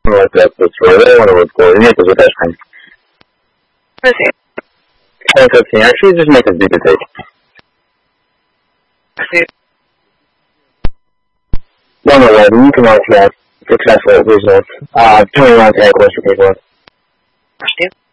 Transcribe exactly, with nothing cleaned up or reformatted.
like that, that's right. I don't want to record. Нет, это затащим. Спасибо. Как не actually just make a bigger take. Спасибо. one eleven, you can watch that. Successful results. Uh, turning around tackles for people. Спасибо.